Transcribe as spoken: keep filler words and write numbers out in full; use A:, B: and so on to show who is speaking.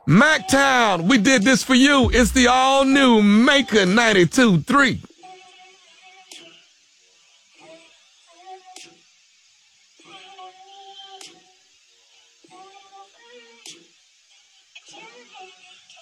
A: MacTown, we did this for you. It's the all-new Maker ninety-two three.